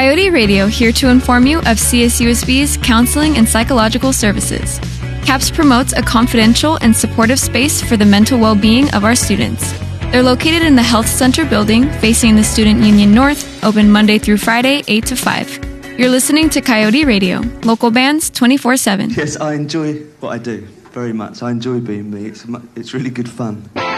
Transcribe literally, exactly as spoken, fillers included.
Coyote Radio, here to inform you of C S U S B's counseling and psychological services. CAPS promotes a confidential and supportive space for the mental well-being of our students. They're located in the Health Center building, facing the Student Union North, open Monday through Friday, eight to five. You're listening to Coyote Radio, local bands twenty-four seven. Yes, I enjoy what I do very much. I enjoy being me. It's, it's really good fun.